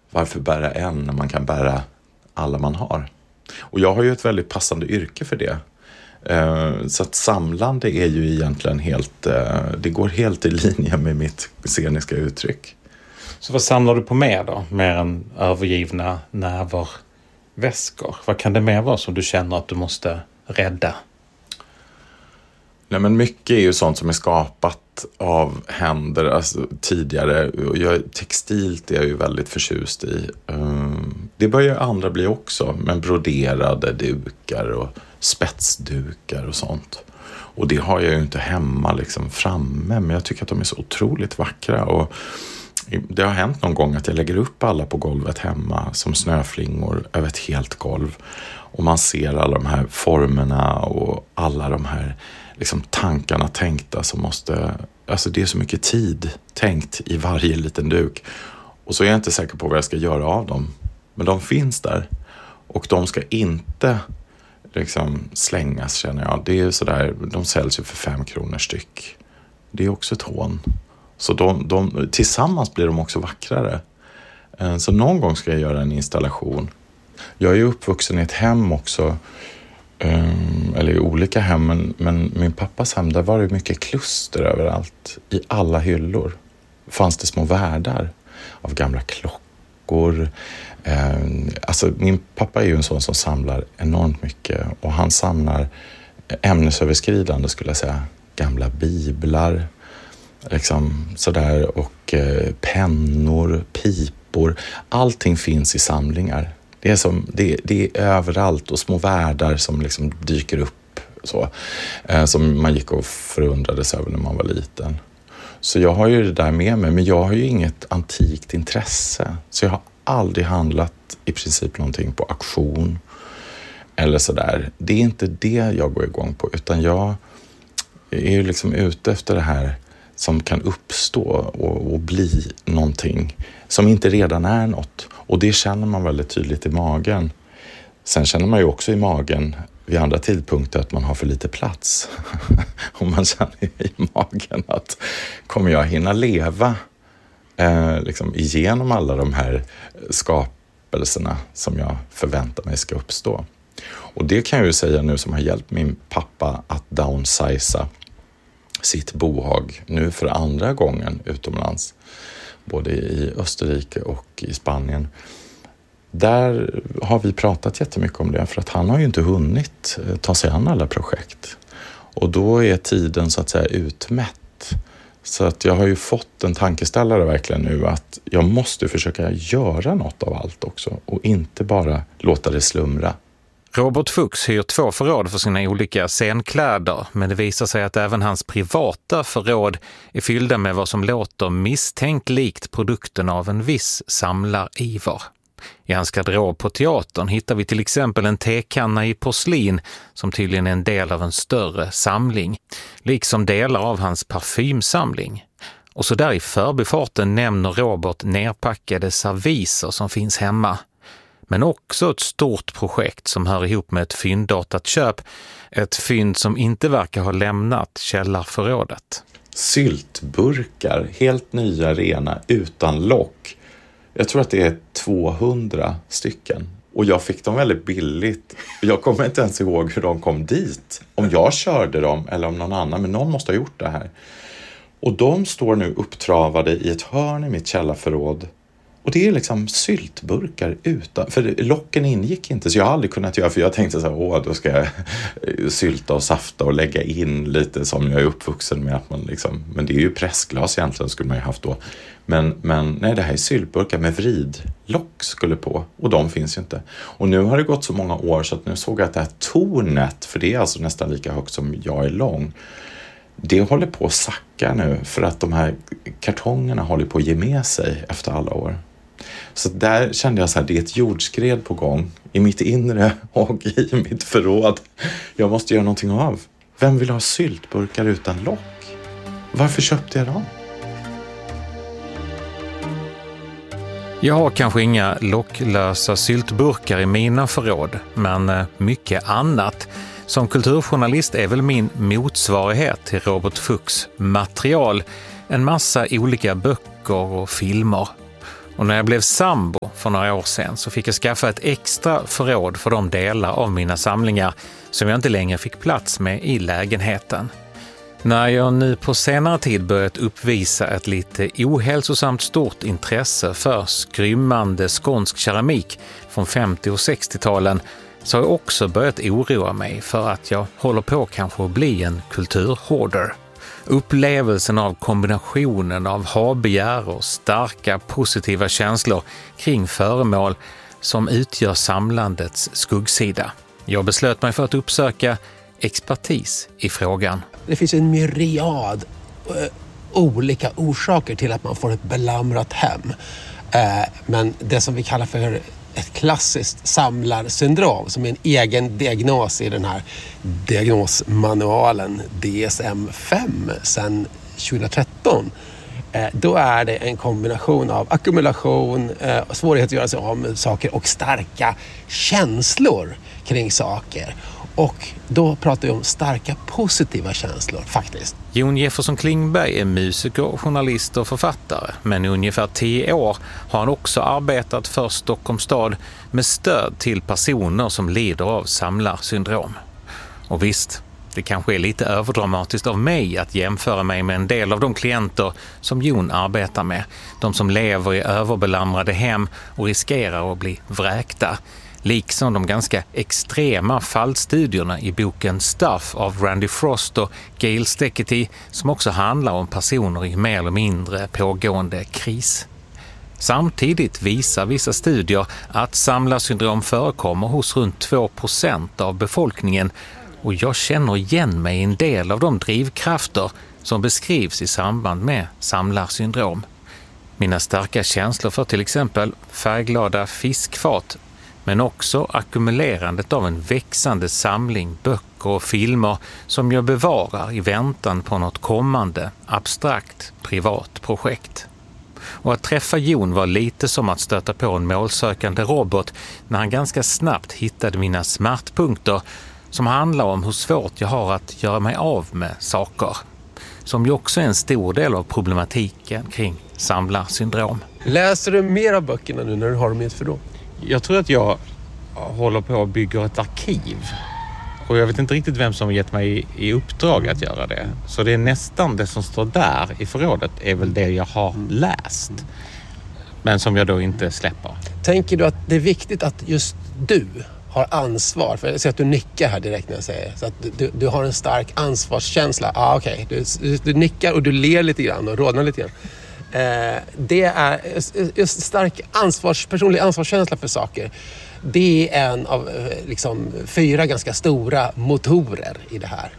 Varför bära en när man kan bära alla man har? Och jag har ju ett väldigt passande yrke för det. Så att samlande är ju egentligen det går helt i linje med mitt sceniska uttryck. Så vad samlar du på mer då? Mer än övergivna näverväskor? Vad kan det mer vara som du känner att du måste rädda? Nej, men mycket är ju sånt som är skapat av händer, alltså tidigare. Textilt är jag ju väldigt förtjust i. Det börjar andra bli också, men broderade dukar och spetsdukar och sånt. Och det har jag ju inte hemma liksom framme, men jag tycker att de är så otroligt vackra. Och det har hänt någon gång att jag lägger upp alla på golvet hemma som snöflingor över ett helt golv. Och man ser alla de här formerna och alla de här liksom tankarna tänkta som måste... Alltså det är så mycket tid tänkt i varje liten duk. Och så är jag inte säker på vad jag ska göra av dem. Men de finns där. Och de ska inte liksom slängas, känner jag. Det är sådär, de säljs ju för 5 kronor styck. Det är också ett hån. Så de tillsammans blir de också vackrare. Så någon gång ska jag göra en installation. Jag är ju uppvuxen i ett hem också. Eller i olika hem, men min pappas hem, där var det mycket kluster överallt. I alla hyllor fanns det små världar av gamla klockor. Alltså min pappa är ju en sån som samlar enormt mycket, och han samlar ämnesöverskridande, skulle jag säga. Gamla biblar, liksom sådär, och pennor, pipor. Allting finns i samlingar. Det är överallt, och små världar som liksom dyker upp så, som man gick och förundrades över när man var liten. Så jag har ju det där med mig, men jag har ju inget antikt intresse. Så jag har aldrig handlat i princip någonting på auktion eller sådär. Det är inte det jag går igång på, utan jag är ju liksom ute efter det här som kan uppstå och bli någonting som inte redan är något. Och det känner man väldigt tydligt i magen. Sen känner man ju också i magen vid andra tidpunkter att man har för lite plats. Och man känner i magen att kommer jag hinna leva liksom igenom alla de här skapelserna som jag förväntar mig ska uppstå. Och det kan jag ju säga nu som har hjälpt min pappa att downsiza sitt bohag nu för andra gången utomlands, både i Österrike och i Spanien. Där har vi pratat jättemycket om det, för att han har ju inte hunnit ta sig an alla projekt. Och då är tiden så att säga utmätt. Så att jag har ju fått en tankeställare verkligen nu, att jag måste försöka göra något av allt också och inte bara låta det slumra. Robert Fuchs hyr 2 förråd för sina olika scenkläder, men det visar sig att även hans privata förråd är fyllda med vad som låter misstänkt likt produkten av en viss samlariver. I hans garderob på teatern hittar vi till exempel en tekanna i porslin som tydligen är en del av en större samling, liksom delar av hans parfymsamling. Och så där i förbifarten nämner Robert nerpackade serviser som finns hemma. Men också ett stort projekt som hör ihop med ett fyndartat köp. Ett fynd som inte verkar ha lämnat källarförrådet. Syltburkar, helt nya, rena, utan lock. Jag tror att det är 200 stycken. Och jag fick dem väldigt billigt. Jag kommer inte ens ihåg hur de kom dit. Om jag körde dem eller om någon annan. Men någon måste ha gjort det här. Och de står nu upptravade i ett hörn i mitt källarförråd. Och det är liksom syltburkar utan, för locken ingick inte, så jag har aldrig kunnat göra, för jag tänkte så här, då ska jag sylta och safta och lägga in lite som jag är uppvuxen med, att man liksom, men det är ju pressglas egentligen skulle man ju haft då. Men nej, det här är syltburkar med vridlock skulle på, och de finns ju inte. Och nu har det gått så många år så att nu såg jag att det här tornet, för det är alltså nästan lika högt som jag är lång, det håller på att sacka nu, för att de här kartongerna håller på att ge med sig efter alla år. Så där kände jag så här, det är ett jordskred på gång i mitt inre och i mitt förråd. Jag måste göra någonting av. Vem vill ha syltburkar utan lock? Varför köpte jag dem? Jag har kanske inga locklösa syltburkar i mina förråd, men mycket annat. Som kulturjournalist är väl min motsvarighet till Robert Fuchs material en massa olika böcker och filmer. Och när jag blev sambo för några år sedan så fick jag skaffa ett extra förråd för de delar av mina samlingar som jag inte längre fick plats med i lägenheten. När jag nu på senare tid börjat uppvisa ett lite ohälsosamt stort intresse för skrymmande skånsk keramik från 50- och 60-talen så har jag också börjat oroa mig för att jag håller på kanske att bli en kulturhoarder. Upplevelsen av kombinationen av habegär och starka positiva känslor kring föremål som utgör samlandets skuggsida. Jag beslöt mig för att uppsöka expertis i frågan. Det finns en myriad olika orsaker till att man får ett belamrat hem. Men det som vi kallar för ett klassiskt samlarsyndrom som är en egen diagnos i den här diagnosmanualen DSM-5 sedan 2013. Då är det en kombination av ackumulation, svårighet att göra sig av med saker och starka känslor kring saker. Och då pratar vi om starka positiva känslor faktiskt. Jon Jefferson Klingberg är musiker, journalist och författare. Men i ungefär 10 år har han också arbetat för Stockholms stad med stöd till personer som lider av samlarsyndrom. Och visst, det kanske är lite överdramatiskt av mig att jämföra mig med en del av de klienter som Jon arbetar med. De som lever i överbelamrade hem och riskerar att bli vräkta. Liksom de ganska extrema fallstudierna i boken Stuff av Randy Frost och Gail Steckety som också handlar om personer i mer eller mindre pågående kris. Samtidigt visar vissa studier att samlarsyndrom förekommer hos runt 2% av befolkningen och jag känner igen mig i en del av de drivkrafter som beskrivs i samband med samlarsyndrom. Mina starka känslor för till exempel färgglada fiskfat men också ackumulerandet av en växande samling böcker och filmer som jag bevarar i väntan på något kommande, abstrakt, privat projekt. Och att träffa Jon var lite som att stöta på en målsökande robot när han ganska snabbt hittade mina smärtpunkter som handlar om hur svårt jag har att göra mig av med saker. Som ju också är en stor del av problematiken kring samlarsyndrom. Läser du mer av böckerna nu när du har dem i ett förråd? Jag tror att jag håller på att bygga ett arkiv. Och jag vet inte riktigt vem som har gett mig i uppdrag att göra det. Så det är nästan det som står där i förrådet är väl det jag har läst. Men som jag då inte släpper. Tänker du att det är viktigt att just du har ansvar? För jag ser att du nickar här direkt när jag säger. Så att du har en stark ansvarskänsla. Okej. Du nickar och du ler lite grann och rodnar lite grann. Det är just stark personlig ansvarskänsla för saker. Det är en av 4 ganska stora motorer i det här.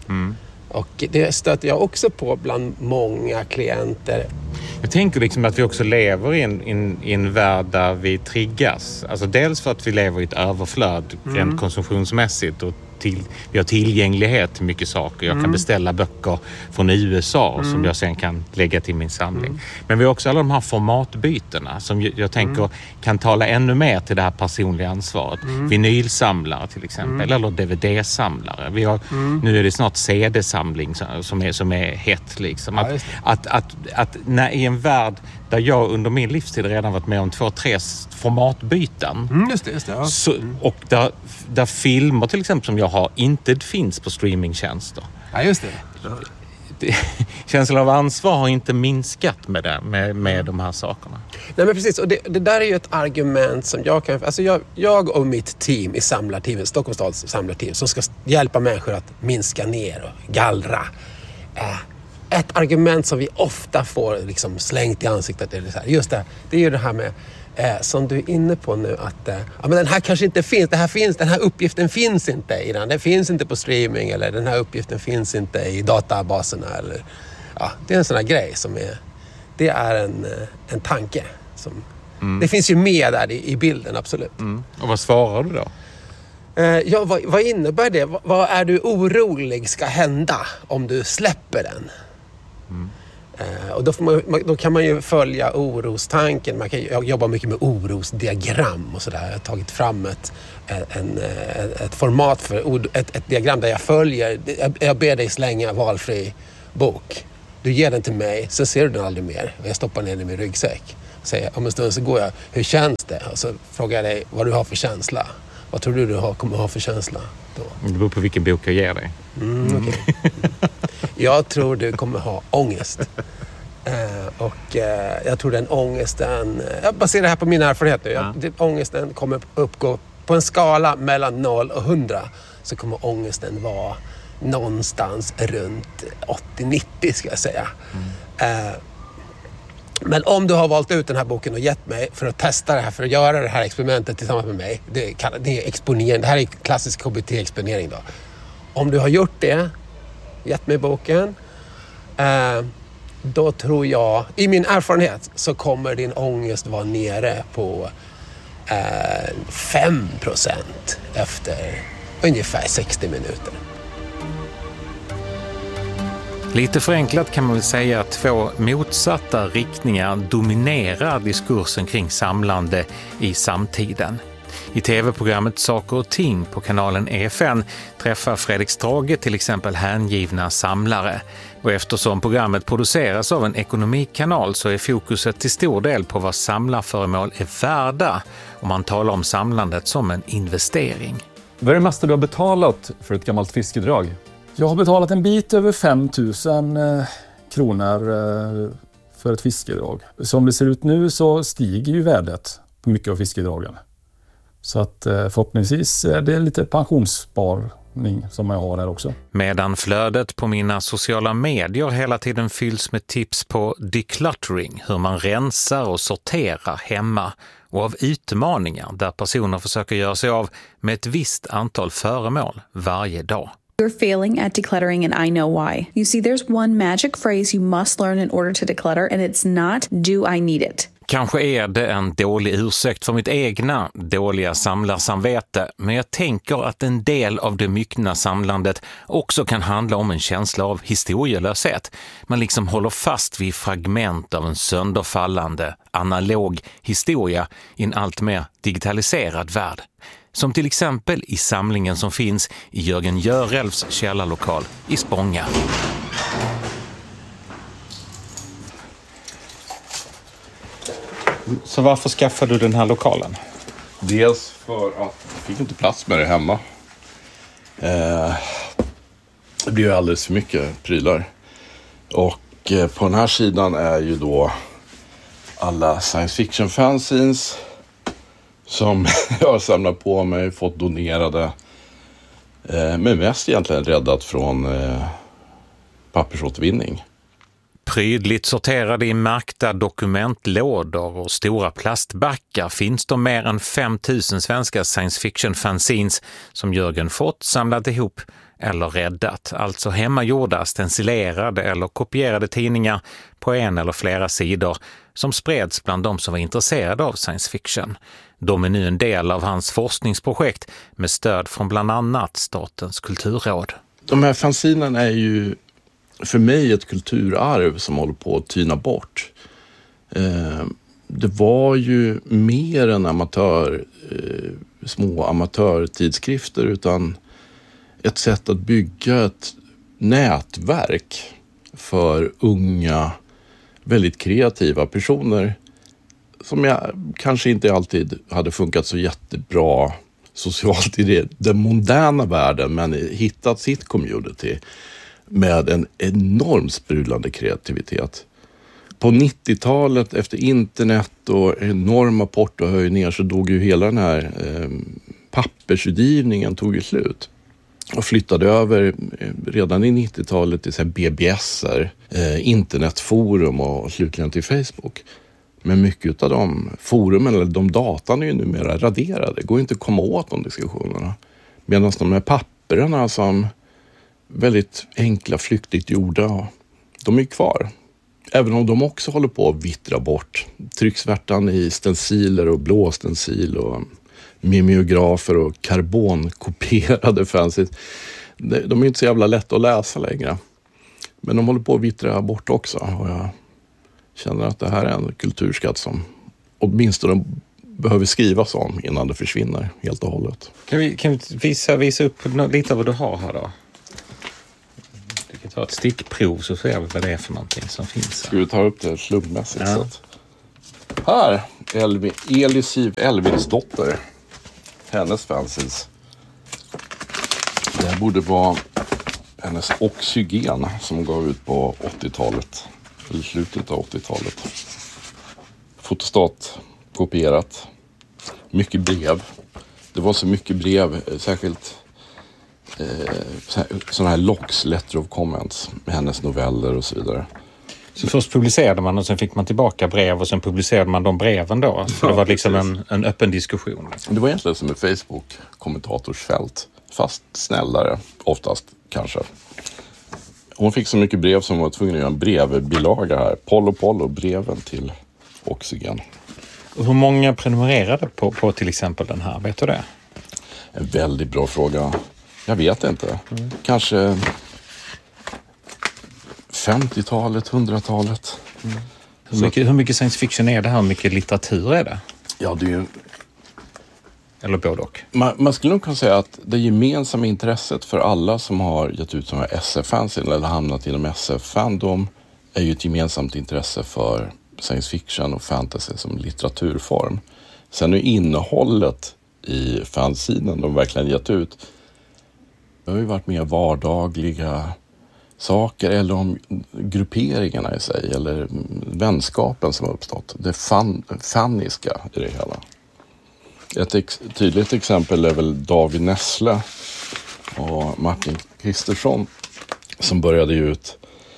Och det stöter jag också på bland många klienter. Jag tänker att vi också lever i en värld där vi triggas. Alltså dels för att vi lever i ett överflöd rent konsumtionsmässigt och vi har tillgänglighet till mycket saker. Jag kan beställa böcker från USA som jag sen kan lägga till min samling. Men vi har också alla de här formatbytena som jag tänker kan tala ännu mer till det här personliga ansvaret. Vinylsamlare till exempel eller DVD-samlare. Vi har, nu är det snart CD-samling som är hett liksom. Att när i en värld där jag under min livstid redan varit med om 2-3 formatbyten. Just det, ja. Och där filmer till exempel som jag har inte finns på streamingtjänster. Ja, just det. Känslan av ansvar har inte minskat med de här sakerna. Nej, men precis. Och det där är ju ett argument som jag kan... Alltså jag och mitt team i samlarteamet, Stockholms stads samlarteam, som ska hjälpa människor att minska ner och gallra. Ett argument som vi ofta får slängt i ansiktet är det är ju det här med som du är inne på nu att men den här kanske inte finns, den här uppgiften finns inte i den finns inte på streaming eller den här uppgiften finns inte i databaserna eller det är en sån här grej som det är en tanke som det finns ju med där i bilden, absolut. Och vad svarar du då? Vad innebär det? Vad är du orolig ska hända om du släpper den? Och då kan man ju följa orostanken. Man kan jobba mycket med orosdiagram och sådär. Jag har tagit fram ett format för ett diagram där jag följer. Jag ber dig slänga valfri bok. Du ger den till mig, så ser du den aldrig mer. Och jag stoppar ner den i min ryggsäck. säger om en stund så går jag, hur känns det? Och så frågar jag dig vad du har för känsla. Vad tror du kommer ha för känsla då? Det beror på vilken bok jag ger dig. Okay. Jag tror du kommer ha ångest. Jag tror den ångesten, jag baserar det här på min erfarenhet nu, den ångesten kommer uppgå på en skala mellan 0 och 100, så kommer ångesten vara någonstans runt 80-90 ska jag säga. Men om du har valt ut den här boken och gett mig för att testa det här, för att göra det här experimentet tillsammans med mig, det är exponering, det här är klassisk KBT-exponering då. Om du har gjort det, gett mig boken, då tror jag, i min erfarenhet, så kommer din ångest vara nere på 5% efter ungefär 60 minuter. Lite förenklat kan man väl säga att 2 motsatta riktningar dominerar diskursen kring samlande i samtiden. I tv-programmet Saker och ting på kanalen EFN träffar Fredrik Strage till exempel hängivna samlare. Och eftersom programmet produceras av en ekonomikanal så är fokuset till stor del på vad samlarföremål är värda, och man talar om samlandet som en investering. Vad är det mesta du har betalat för ett gammalt fiskedrag? Jag har betalat en bit över 5 000 kronor för ett fiskedrag. Som det ser ut nu så stiger ju värdet på mycket av fiskedragen. Så att förhoppningsvis är det lite pensionssparning som jag har här också. Medan flödet på mina sociala medier hela tiden fylls med tips på decluttering, hur man rensar och sorterar hemma, och av utmaningar där personer försöker göra sig av med ett visst antal föremål varje dag. You're failing at decluttering and I know why. You see, there's one magic phrase you must learn in order to declutter and it's not, do I need it? Kanske är det en dålig ursäkt för mitt egna dåliga samlarsamvete, men jag tänker att en del av det myckna samlandet också kan handla om en känsla av historielöshet. Man liksom håller fast vid fragment av en sönderfallande, analog historia i en allt mer digitaliserad värld. Som till exempel i samlingen som finns i Jörgen Görelfs källarlokal i Spånga. Så varför skaffade du den här lokalen? Dels för att jag fick inte plats med det hemma. Det blir ju alldeles för mycket prylar. Och på den här sidan är ju då alla science fiction fanzines som jag har samlat på mig, fått donerade. Men mest egentligen räddat från pappersåtervinning. Prydligt sorterade i märkta dokumentlådor och stora plastbackar finns de mer än 5 000 svenska science fiction fanzines som Jörgen fått, samlat ihop eller räddat. Alltså hemmagjorda, stencilerade eller kopierade tidningar på en eller flera sidor som spreds bland de som var intresserade av science fiction. De är nu en del av hans forskningsprojekt med stöd från bland annat Statens kulturråd. De här fanzinerna är ju för mig ett kulturarv som håller på att tyna bort. Det var ju mer än små amatörtidskrifter, utan ett sätt att bygga ett nätverk för unga, väldigt kreativa personer som jag kanske inte alltid hade funkat så jättebra socialt i den moderna världen, men hittat sitt community med en enormt sprudlande kreativitet. På 90-talet efter internet och enorma portohöjningar så dog ju hela den här pappersutgivningen tog ju slut. Och flyttade över redan i 90-talet till så här BBS:er, internetforum och slutligen till Facebook. Men mycket av de forumen eller de datan är ju numera raderade. Det går inte att komma åt de diskussionerna. Medan de här papperna som väldigt enkla, flyktigt gjorda, de är kvar. Även om de också håller på att vittra bort. Trycksvärtan i stenciler och blåstencil och mimeografer och karbonkopierade fanzines. De är inte så jävla lätt att läsa längre. Men de håller på att vittra bort också. Och jag känner att det här är en kulturskatt som åtminstone behöver skrivas om innan det försvinner helt och hållet. Kan vi visa upp lite av vad du har här då? Du kan ta ett stickprov så ser vi vad det är för någonting som finns här. Ska vi ta upp det slumpmässigt? Ja. Så Här, Elisiv Elvinsdotter. Hennes fanzines. Det här borde vara hennes Oxygen som gav ut på 80-talet. Eller slutet av 80-talet. Fotostat kopierat. Mycket brev. Det var så mycket brev, särskilt sådana här locks, letter of comments med hennes noveller och så vidare. Så först publicerade man och sen fick man tillbaka brev och sen publicerade man de breven då. Så det var liksom en öppen diskussion. Det var egentligen som ett Facebook-kommentatorsfält. Fast snällare, oftast kanske. Hon fick så mycket brev som hon var tvungen att göra en brevbilaga här. Polo, breven till Oxygen. Och hur många prenumererade på till exempel den här? Vet du det? En väldigt bra fråga. Jag vet inte. Kanske 50-talet, 100-talet. Hur mycket science fiction är det här? Hur mycket litteratur är det? Ja, det är ju... Eller både och. Man skulle nog kunna säga att det gemensamma intresset för alla som har gett ut sådana här SF-fans eller hamnat inom SF-fandom är ju ett gemensamt intresse för science fiction och fantasy som litteraturform. Sen är innehållet i fanzinen de verkligen gett ut, det har ju varit mer vardagliga saker eller om grupperingarna i sig eller vänskapen som har uppstått. Det fanniska i det hela. Ett tydligt exempel är väl David Nessle och Martin Kristersson som började ut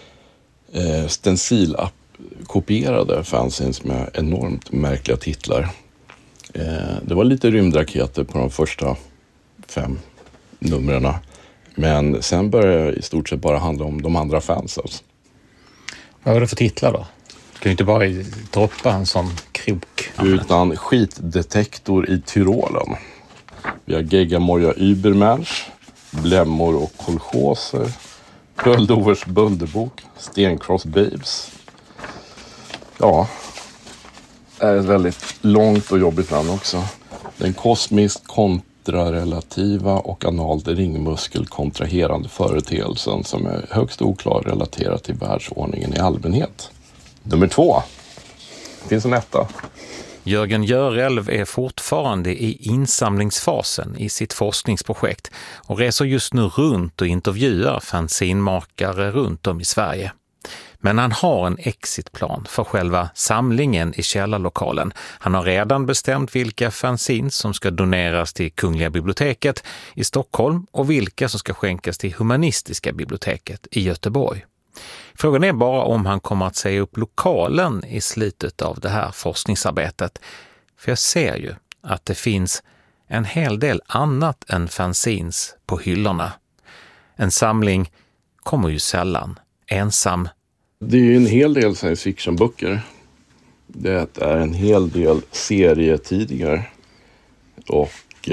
stencil-kopierade fanzines med enormt märkliga titlar. Det var lite rymdraketer på de första 5 numren. Men sen började det i stort sett bara handla om de andra fansen. Vad var det för titlar då? Du kan ju inte bara droppa en sån krok. Utan skitdetektor i Tyrolen. Vi har Geggamoja Übermensch, Blämmor och kolchoser, Böldovers Bölderbok, Stencross Babes. Ja, det är ett väldigt långt och jobbigt namn också. Den kosmiskt kontrarelativa och analt ringmuskel-kontraherande företeelsen som är högst oklar relaterat till världsordningen i allmänhet. Nummer 2. Det finns en etta. Jörgen Görelv är fortfarande i insamlingsfasen i sitt forskningsprojekt och reser just nu runt och intervjuar fanzinmakare runt om i Sverige. Men han har en exitplan för själva samlingen i källarlokalen. Han har redan bestämt vilka fanzines som ska doneras till Kungliga biblioteket i Stockholm och vilka som ska skänkas till Humanistiska biblioteket i Göteborg. Frågan är bara om han kommer att säga upp lokalen i slutet av det här forskningsarbetet. För jag ser ju att det finns en hel del annat än fanzines på hyllorna. En samling kommer ju sällan ensam. Det är ju en hel del science fiction-böcker. Det är en hel del serietidningar. Och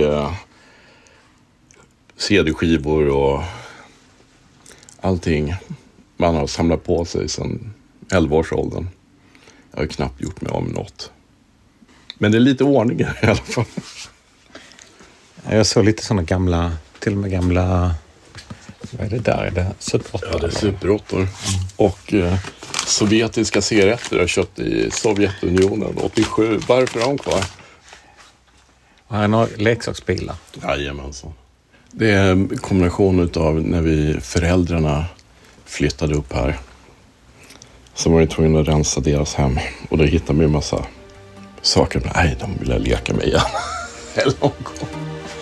CD-skivor och allting. Man har samlat på sig sedan 11-årsåldern. Jag har knappt gjort mig av med något. Men det är lite ordning i alla fall. Jag såg lite sådana gamla, till och med gamla, vad är det där? Är det Super 8? Ja, det är Super 8. Och sovjetiska cigaretter jag köpt i Sovjetunionen 87. Varför är de kvar? Har jag några leksaksbilar? Jajamensan. Det är en kombination av när föräldrarna flyttade upp här. Så var jag tvungen att rensa deras hem. Och då hittade vi en massa saker. Nej, de ville leka med igen. Eller någon gång.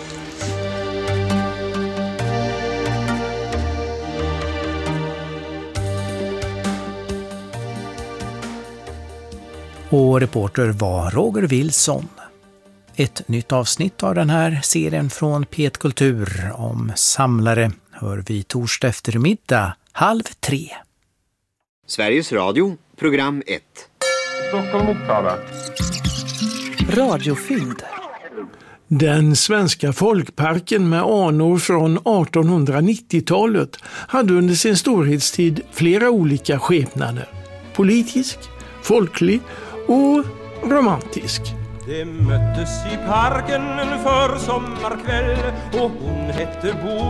Och reporter var Roger Wilson. Ett nytt avsnitt av den här serien från P1 Kultur om samlare hör vi torsdag eftermiddag 14:30. Sveriges Radio, program 1. Stockholm Uppsala. Radiofynd. Den svenska folkparken med anor från 1890-talet hade under sin storhetstid flera olika skepnader. Politisk, folklig och romantisk. Det möttes i parken en försommarkväll och hon hette Bo